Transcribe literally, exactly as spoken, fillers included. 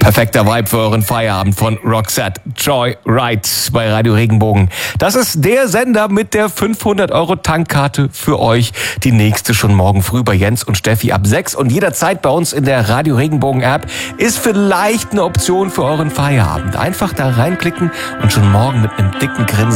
Perfekter Vibe für euren Feierabend von Roxette. Joy Ride bei Radio Regenbogen. Das ist der Sender mit der fünfhundert Euro Tankkarte für euch. Die nächste schon morgen früh bei Jens und Steffi ab sechs und jederzeit bei uns in der Radio Regenbogen App ist vielleicht eine Option für euren Feierabend. Einfach da reinklicken und schon morgen mit einem dicken Grinsen